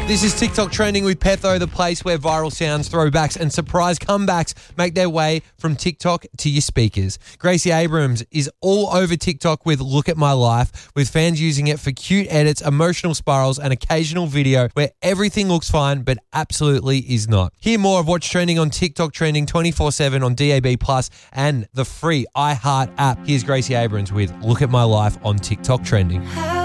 This is TikTok Trending with Petho, the place where viral sounds, throwbacks and surprise comebacks make their way from TikTok to your speakers. Gracie Abrams is all over TikTok with Look at My Life, with fans using it for cute edits, emotional spirals and occasional video where everything looks fine but absolutely is not. Hear more of what's trending on TikTok Trending 24/7 on DAB Plus and the free iHeart app. Here's Gracie Abrams with Look at My Life on TikTok Trending.